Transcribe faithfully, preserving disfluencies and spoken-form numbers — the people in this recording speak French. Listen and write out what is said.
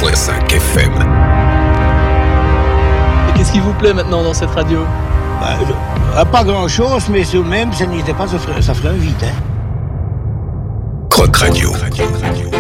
virgule cinq F M. Et qu'est-ce qui vous plaît maintenant dans cette radio? Bah, euh, pas grand-chose, mais tout de même, ça n'était pas, ça ferait, ça ferait un vide. Hein. Croc Radio. Radio, Radio.